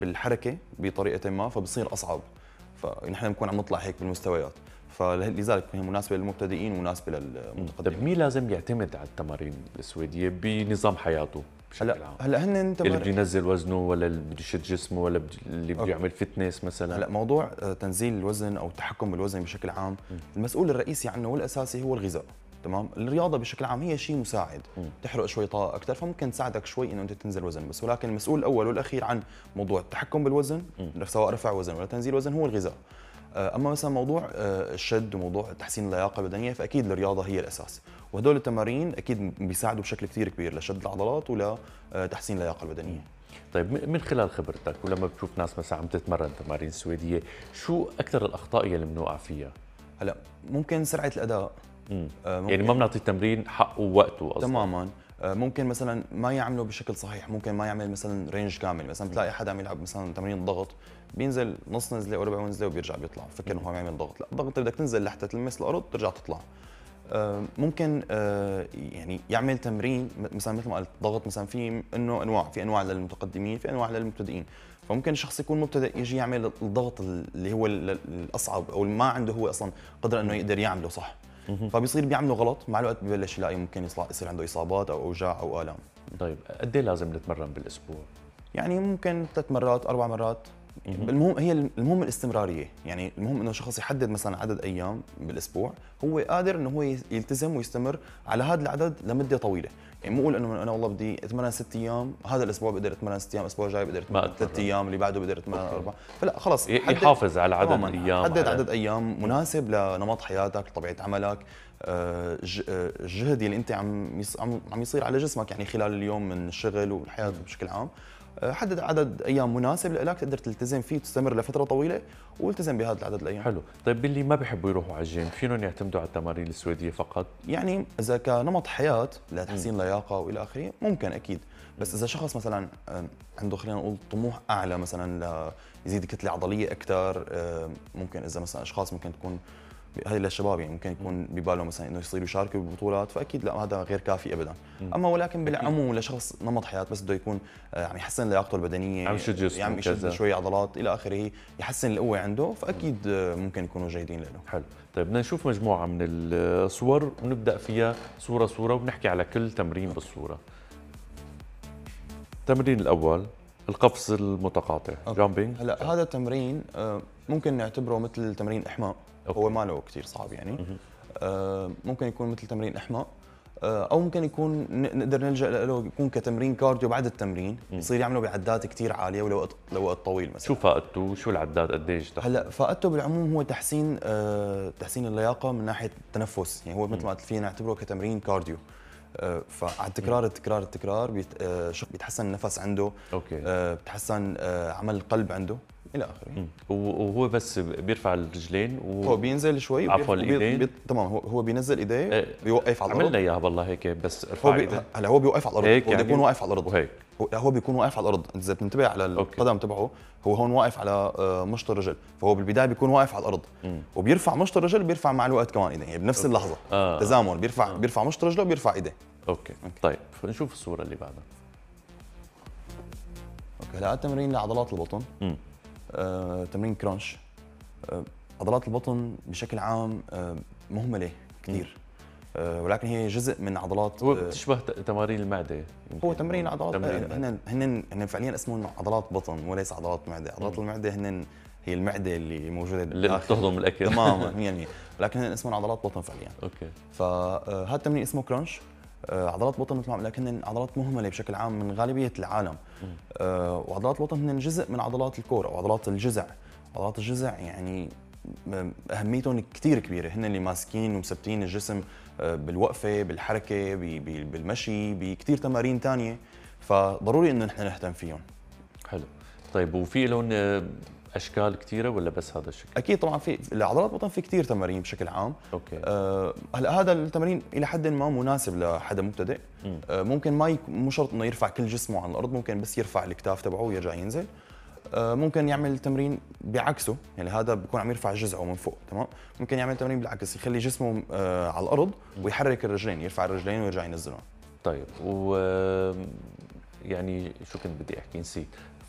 بالحركه بطريقه ما، فبصير اصعب. فنحن بنكون عم نطلع هيك بالمستويات، فلذلك هي مناسبه للمبتدئين ومناسبه للمتقدمين. طيب مين لازم يعتمد على التمارين السويديه بنظام حياته بشكل عام؟ هلا هن اللي بده ينزل وزنه، ولا اللي بده يشد جسمه، ولا اللي بده يعمل فتنس مثلا؟ هلا موضوع تنزيل الوزن او التحكم بالوزن بشكل عام، المسؤول الرئيسي عنه والاساسي هو الغذاء. تمام. الرياضه بشكل عام هي شيء مساعد، تحرق شوي طاقه اكثر، فممكن تساعدك شوي انه انت تنزل وزن بس، ولكن المسؤول الاول والاخير عن موضوع التحكم بالوزن سواء رفع وزن ولا تنزيل وزن هو الغذاء. اما مثلا موضوع الشد وموضوع تحسين اللياقه البدنيه، فاكيد الرياضه هي الاساس، وهدول التمارين اكيد بيساعدوا بشكل كثير كبير لشد العضلات ولتحسين اللياقه البدنيه. طيب من خلال خبرتك ولما بتشوف ناس مثلا عم تتمرن تمارين سويديه، شو اكثر الاخطاء اللي بنوقع فيها؟ هلا ممكن سرعه الاداء. يعني ما بنعطي التمرين حقه ووقته قصدك. تماما. ممكن مثلا ما يعمله بشكل صحيح، ممكن ما يعمل مثلا رينج كامل، مثلا بتلاقي حدا عم يلعب مثلا تمرين ضغط بينزل نص نزله او ربع نزله وبيرجع بيطلع، فكر انه هو عم يعمل ضغط، لا الضغط بدك تنزل لحتى تلمس الارض ترجع تطلع. ممكن يعني يعمل تمرين مثلا مثل ما قلت ضغط، مثلا في انه انواع، في انواع للمتقدمين في انواع للمبتدئين، فممكن الشخص يكون مبتدئ يجي يعمل الضغط اللي هو الاصعب او اللي ما عنده هو اصلا قدره انه يقدر يعمله صح، فبيصير بيعمله غلط، مع الوقت ببلش يلاقي ممكن يصير عنده اصابات او اوجاع او الام. طيب قد ايه لازم نتمرن بالاسبوع؟ يعني ممكن 3 مرات 4 مرات. المهم المهم الاستمراريه، يعني المهم انه شخص يحدد مثلا عدد ايام بالاسبوع هو قادر انه هو يلتزم ويستمر على هذا العدد لمده طويله، يعني مو اقول انه انا والله بدي اتمرن 6 ايام، هذا الاسبوع بقدر اتمرن 6 ايام، الاسبوع الجاي بقدر اتمرن 3 ايام، اللي بعده بقدر اتمرن 4، فلا خلص يحافظ على عدد الايام، حدد عدد ايام مناسب لنمط حياتك لطبيعه عملك، الجهد اللي انت عم يصير على جسمك يعني خلال اليوم من الشغل والحياه بشكل عام. حدد عدد ايام مناسب لك تقدر تلتزم فيه وتستمر لفتره طويله والتزم بهذا العدد الايام. حلو. طيب باللي ما بيحبوا يروحوا على الجيم فينهم يعتمدوا على التمارين السويديه فقط؟ يعني اذا كنمط حياه لتحسين لياقه والى اخره ممكن اكيد، بس اذا شخص مثلا عنده خلينا نقول طموح اعلى مثلا ليزيد كتله عضليه اكثر، ممكن اذا مثلا اشخاص ممكن تكون هذه للشباب يعني ممكن يكون بباله مثلا انه يصيروا يشاركوا ببطولات، فاكيد لا هذا غير كافي ابدا. اما ولكن بالعموم لشخص نمط حياه بس بده يكون عم يحسن لياقته البدنيه، عم يشد جسمه، عم يشد شوي عضلات الى اخره، يحسن القوه عنده، فاكيد ممكن يكونوا جيدين له. حلو. طيب بدنا نشوف مجموعه من الصور ونبدا فيها صوره صوره ونحكي على كل تمرين بالصوره. التمرين الاول القفز المتقاطع جامبينج. هلا هذا التمرين ممكن نعتبره مثل تمرين احماء. هو ما له كثير صعب يعني. ممكن يكون مثل تمرين احماء، او ممكن يكون نقدر نلجا له يكون كتمرين كارديو بعد التمرين، يصير يعمله بعدات كثير عاليه ولوقت طويل مثلا. شو فائدته؟ شو العدات قديش؟ هلا فائدته بالعموم هو تحسين اللياقه من ناحيه التنفس، يعني هو مثل ما قلت فينا نعتبره كتمرين كارديو. فعلى التكرار بيتحسن النفس عنده، بتحسن عمل القلب عنده الى اخره. وهو بس بيرفع الرجلين هو بينزل شوي عفوا الايدين. تمام. هو بينزل ايديه بيوقف على الارض. عملنا اياها والله هيك بس ارفع ايديه. هلا هو بيوقف على الارض، هو بده يكون واقف على الارض وهيك. هو بيكون واقف على الارض، اذا بتنتبه على القدم تبعه هو هون واقف على مشط الرجل، فهو بالبدايه بيكون واقف على الارض وبيرفع مشط الرجل، بيرفع مع الوقت كمان ايديه، يعني بنفس اللحظه تزامن بيرفع مشط رجله وبيرفع ايديه. اوكي. طيب نشوف الصوره اللي بعدها. هلا التمرين لعضلات البطن. تمرين كرانش. عضلات البطن بشكل عام مهمله كثير، ولكن هي جزء من عضلات. هو بتشبه تمارين المعده. هو تمرين عضلات هن فعليا اسمهم عضلات بطن وليس عضلات معده. عضلات المعده هي المعده اللي موجوده اللي بتهضم الاكل تماما يعني، لكن هن اسمهم عضلات بطن فعليا. اوكي. فهذا التمرين اسمه كرانش. عضلات بطن مثل ما عم لكن عضلات مهمله بشكل عام من غالبيه العالم. وعضلات البطن هن جزء من عضلات الكور او عضلات الجذع. عضلات الجذع يعني اهميتهم كثير كبيره، هن اللي ماسكين ومثبتين الجسم بالوقفه بالحركه بالمشي بكثير تمارين ثانيه، فضروري انه نحن نهتم فيهم. حلو. طيب وفي لهم اشكال كثيره ولا بس هذا الشكل؟ اكيد طبعا في لعضلات البطن في كثير تمارين بشكل عام. اوكي. هلا هذا التمرين الى حد ما مناسب لحدا مبتدئ. ممكن ما مو شرط انه يرفع كل جسمه على الارض، ممكن بس يرفع الكتاف تبعه ويرجع ينزل. ممكن يعمل تمرين بعكسه، يعني هذا بيكون عم يرفع جذعه من فوق، تمام. ممكن يعمل تمرين بالعكس، يخلي جسمه على الارض ويحرك الرجلين، يرفع الرجلين ويرجع ينزلهم. طيب يعني شو كنت بدي احكي نسيت.